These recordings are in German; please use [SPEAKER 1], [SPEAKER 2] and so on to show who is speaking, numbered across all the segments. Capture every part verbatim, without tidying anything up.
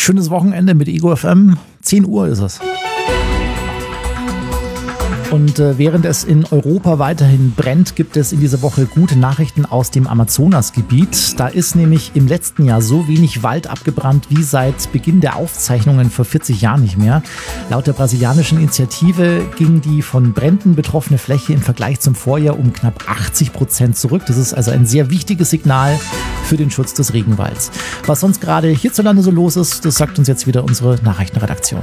[SPEAKER 1] Schönes Wochenende mit Ego F M. zehn Uhr ist es. Und äh, während es in Europa weiterhin brennt, gibt es in dieser Woche gute Nachrichten aus dem Amazonasgebiet. Da ist nämlich im letzten Jahr so wenig Wald abgebrannt wie seit Beginn der Aufzeichnungen vor vierzig Jahren nicht mehr. Laut der brasilianischen Initiative ging die von Bränden betroffene Fläche im Vergleich zum Vorjahr um knapp achtzig Prozent zurück. Das ist also ein sehr wichtiges Signal für den Schutz des Regenwalds. Was sonst gerade hierzulande so los ist, das sagt uns jetzt wieder unsere Nachrichtenredaktion.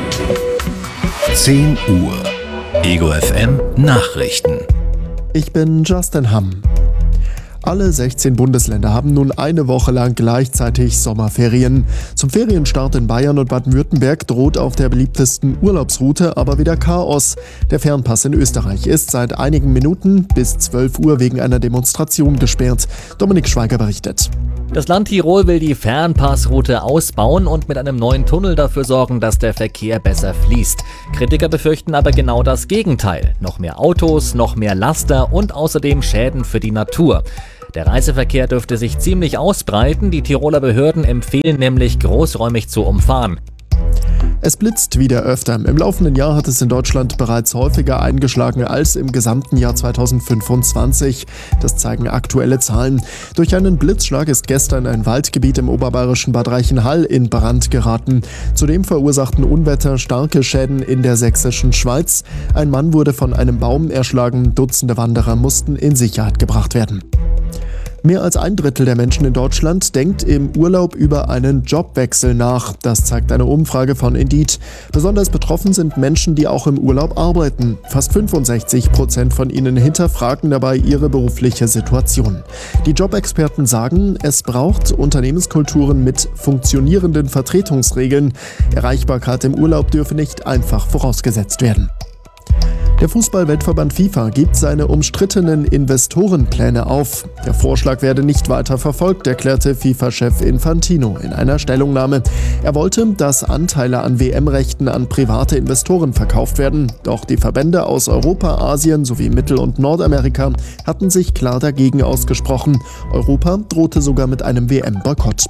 [SPEAKER 2] zehn Uhr. Ego F M Nachrichten.
[SPEAKER 3] Ich bin Justin Hamm. Alle sechzehn Bundesländer haben nun eine Woche lang gleichzeitig Sommerferien. Zum Ferienstart in Bayern und Baden-Württemberg droht auf der beliebtesten Urlaubsroute aber wieder Chaos. Der Fernpass in Österreich ist seit einigen Minuten bis zwölf Uhr wegen einer Demonstration gesperrt. Dominik Schweiger berichtet.
[SPEAKER 4] Das Land Tirol will die Fernpassroute ausbauen und mit einem neuen Tunnel dafür sorgen, dass der Verkehr besser fließt. Kritiker befürchten aber genau das Gegenteil. Noch mehr Autos, noch mehr Laster und außerdem Schäden für die Natur. Der Reiseverkehr dürfte sich ziemlich ausbreiten. Die Tiroler Behörden empfehlen nämlich, großräumig zu umfahren.
[SPEAKER 3] Es blitzt wieder öfter. Im laufenden Jahr hat es in Deutschland bereits häufiger eingeschlagen als im gesamten Jahr zweitausendfünfundzwanzig. Das zeigen aktuelle Zahlen. Durch einen Blitzschlag ist gestern ein Waldgebiet im oberbayerischen Bad Reichenhall in Brand geraten. Zudem verursachten Unwetter starke Schäden in der sächsischen Schweiz. Ein Mann wurde von einem Baum erschlagen. Dutzende Wanderer mussten in Sicherheit gebracht werden. Mehr als ein Drittel der Menschen in Deutschland denkt im Urlaub über einen Jobwechsel nach. Das zeigt eine Umfrage von Indeed. Besonders betroffen sind Menschen, die auch im Urlaub arbeiten. Fast fünfundsechzig Prozent von ihnen hinterfragen dabei ihre berufliche Situation. Die Jobexperten sagen, es braucht Unternehmenskulturen mit funktionierenden Vertretungsregeln. Erreichbarkeit im Urlaub dürfe nicht einfach vorausgesetzt werden. Der Fußball-Weltverband FIFA gibt seine umstrittenen Investorenpläne auf. Der Vorschlag werde nicht weiter verfolgt, erklärte FIFA-Chef Infantino in einer Stellungnahme. Er wollte, dass Anteile an W M-Rechten an private Investoren verkauft werden. Doch die Verbände aus Europa, Asien sowie Mittel- und Nordamerika hatten sich klar dagegen ausgesprochen. Europa drohte sogar mit einem W M-Boykott.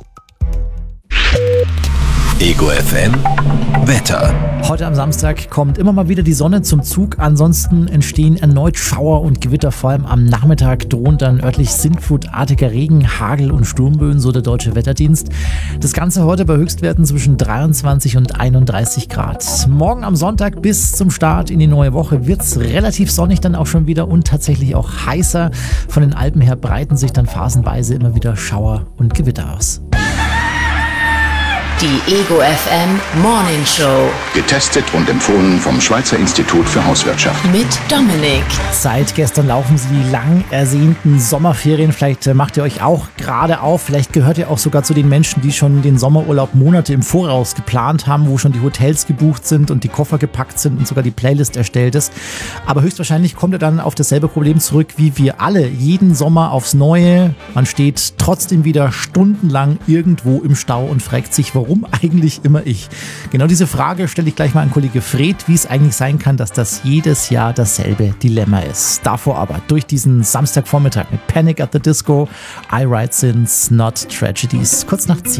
[SPEAKER 2] Ego F M Wetter.
[SPEAKER 1] Heute am Samstag kommt immer mal wieder die Sonne zum Zug. Ansonsten entstehen erneut Schauer und Gewitter. Vor allem am Nachmittag drohen dann örtlich sintflutartiger Regen, Hagel und Sturmböen, so der Deutsche Wetterdienst. Das Ganze heute bei Höchstwerten zwischen dreiundzwanzig und einunddreißig Grad. Morgen am Sonntag bis zum Start in die neue Woche wird es relativ sonnig dann auch schon wieder und tatsächlich auch heißer. Von den Alpen her breiten sich dann phasenweise immer wieder Schauer und Gewitter aus.
[SPEAKER 5] Die Ego F M Morning Show.
[SPEAKER 2] Getestet und empfohlen vom Schweizer Institut für Hauswirtschaft.
[SPEAKER 5] Mit Dominik.
[SPEAKER 1] Seit gestern laufen sie die lang ersehnten Sommerferien. Vielleicht macht ihr euch auch gerade auf. Vielleicht gehört ihr auch sogar zu den Menschen, die schon den Sommerurlaub Monate im Voraus geplant haben, wo schon die Hotels gebucht sind und die Koffer gepackt sind und sogar die Playlist erstellt ist. Aber höchstwahrscheinlich kommt ihr dann auf dasselbe Problem zurück wie wir alle. Jeden Sommer aufs Neue. Man steht trotzdem wieder stundenlang irgendwo im Stau und fragt sich, warum Warum eigentlich immer ich? Genau diese Frage stelle ich gleich mal an Kollege Fred, wie es eigentlich sein kann, dass das jedes Jahr dasselbe Dilemma ist. Davor aber durch diesen Samstagvormittag mit Panic at the Disco, I Write Sins, Not Tragedies, kurz nach zehn.